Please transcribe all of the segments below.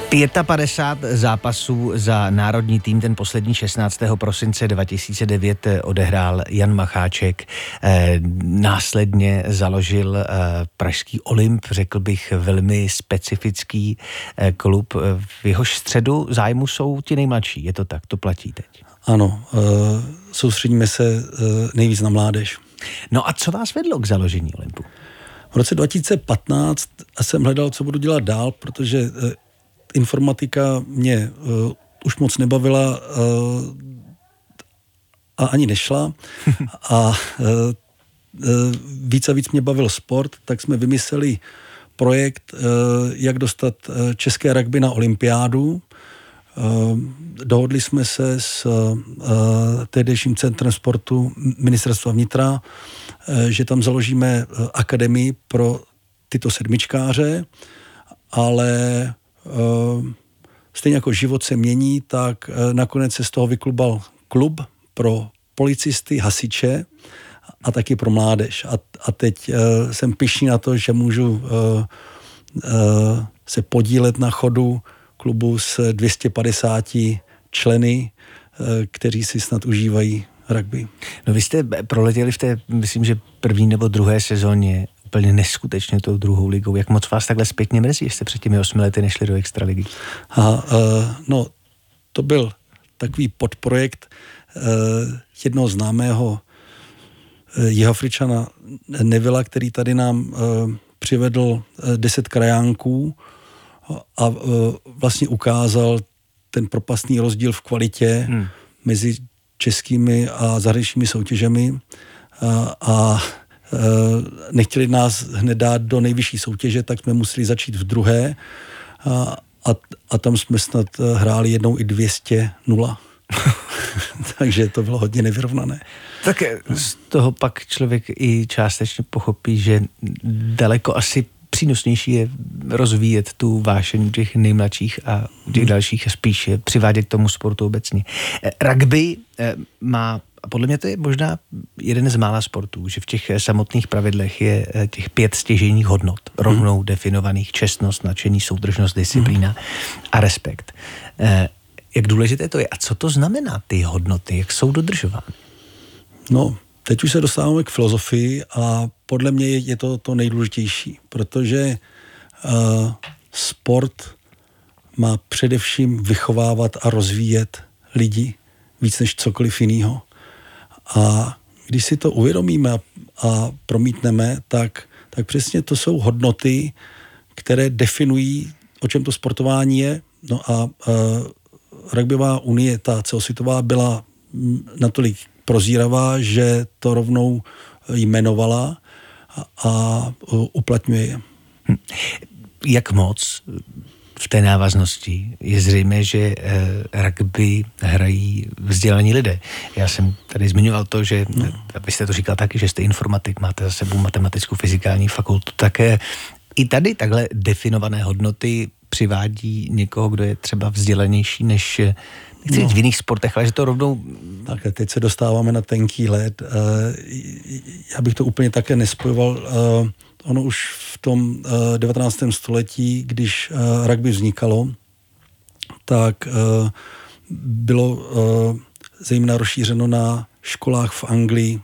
55 zápasů za národní tým, ten poslední 16. prosince 2009 odehrál Jan Macháček. Následně založil pražský Olymp, řekl bych velmi specifický klub. V jehož středu zájmu jsou ti nejmladší, je to tak, to platí teď? Ano, soustředíme se nejvíc na mládež. No a co vás vedlo k založení Olympu? V roce 2015 jsem hledal, co budu dělat dál, protože informatika mě už moc nebavila a ani nešla. A víc a víc mě bavil sport, tak jsme vymysleli projekt, jak dostat české rugby na olympiádu. Dohodli jsme se s tehdejším centrem sportu ministerstva vnitra, že tam založíme akademii pro tyto sedmičkáře, ale stejně jako život se mění, tak nakonec se z toho vyklubal klub pro policisty, hasiče a taky pro mládež. A teď jsem pyšný na to, že můžu se podílet na chodu klubu s 250 členy, kteří si snad užívají rugby. No vy jste proletěli v té, myslím, že první nebo druhé sezóně úplně neskutečně tou druhou ligou. Jak moc vás takhle zpětně mrzí, že jste před těmi 8 lety nešli do extraligy? No, to byl takový podprojekt jednoho známého Jihoafričana Nevilla, který tady nám přivedl 10 krajánků a vlastně ukázal ten propastný rozdíl v kvalitě mezi českými a zahraničními soutěžemi a nechtěli nás hned dát do nejvyšší soutěže, tak jsme museli začít v druhé a tam jsme snad hráli jednou i 200-0. Takže to bylo hodně nevyrovnané. Tak z toho pak člověk i částečně pochopí, že daleko asi přínosnější je rozvíjet tu vášeň těch nejmladších a těch dalších a spíše přivádět k tomu sportu obecně. Rugby má, podle mě to je možná jeden z mála sportů, že v těch samotných pravidlech je těch 5 stěžejních hodnot, rovnou definovaných: čestnost, nadšení, soudržnost, disciplína a respekt. Jak důležité to je a co to znamená ty hodnoty, jak jsou dodržovány? No, teď už se dostáváme k filozofii a podle mě je to nejdůležitější, protože sport má především vychovávat a rozvíjet lidi víc než cokoliv jiného. A když si to uvědomíme a promítneme, tak přesně to jsou hodnoty, které definují, o čem to sportování je. No a rugbyová unie, ta celosvětová, byla natolik prozíravá, že to rovnou jmenovala a uplatňuje je. Jak moc v té návaznosti je zřejmé, že rugby hrají vzdělaní lidé? Já jsem tady zmiňoval to, že vy jste to říkal taky, že jste informatik, máte za sebou matematickou fyzikální fakultu, tak i tady takhle definované hodnoty přivádí někoho, kdo je třeba vzdělanější než v jiných sportech, ale že to rovnou... Tak teď se dostáváme na tenký led. Já bych to úplně také nespojoval. Ono už v tom 19. století, když rugby vznikalo, tak bylo zejména rozšířeno na školách v Anglii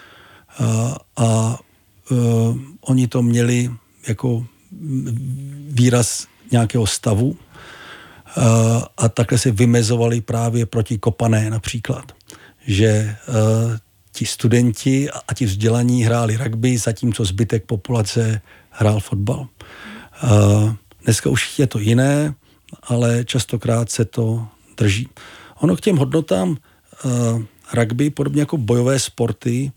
a oni to měli jako výraz nějakého stavu a takhle se vymezovali právě proti kopané například, že ti studenti a ti vzdělaní hráli rugby, zatímco zbytek populace hrál fotbal. Dneska už je to jiné, ale častokrát se to drží. Ono k těm hodnotám rugby, podobně jako bojové sporty,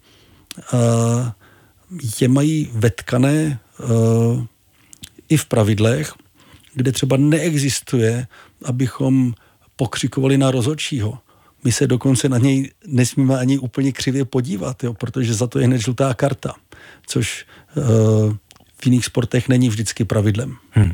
je mají vetkané i v pravidlech, kde třeba neexistuje, abychom pokřikovali na rozhodčího. My se dokonce na něj nesmíme ani úplně křivě podívat, protože za to je hned žlutá karta, což v jiných sportech není vždycky pravidlem.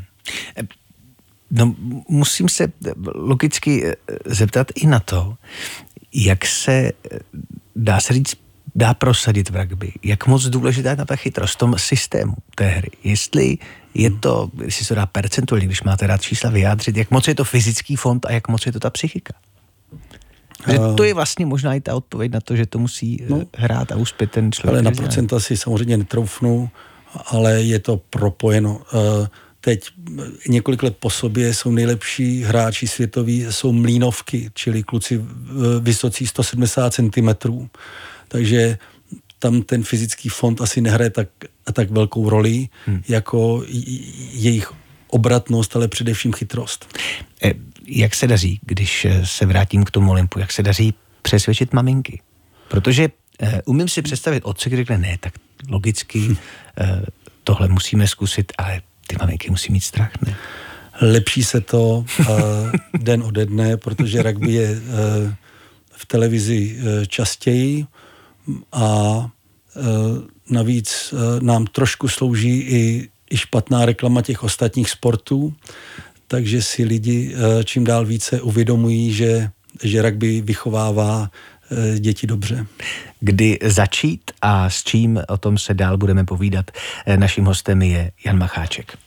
No, musím se logicky zeptat i na to, jak se, dá se říct, dá prosadit v rugby? Jak moc důležitá je ta chytrost v tom systému té hry? Jestli je to, jestli se dá percentuálně, když máte rád čísla vyjádřit, jak moc je to fyzický fond a jak moc je to ta psychika? Že to je vlastně možná i ta odpověď na to, že to musí hrát a uspět ten člověk. Ale na procenta si samozřejmě netroufnu, ale je to propojeno. Teď několik let po sobě jsou nejlepší hráči světoví, jsou mlýnovky, čili kluci vysocí 170 cm. Takže tam ten fyzický fond asi nehraje tak velkou roli, jako jejich obratnost, ale především chytrost. Jak se daří, když se vrátím k tomu Olympu, jak se daří přesvědčit maminky? Protože umím si představit otce, který řekne, ne, tak logicky tohle musíme zkusit, ale ty maminky musí mít strach, ne? Lepší se to den ode dne, protože rugby je v televizi častěji a navíc nám trošku slouží i špatná reklama těch ostatních sportů, takže si lidi čím dál více uvědomují, že rugby vychovává děti dobře. Kdy začít a s čím, o tom se dál budeme povídat. Naším hostem je Jan Macháček.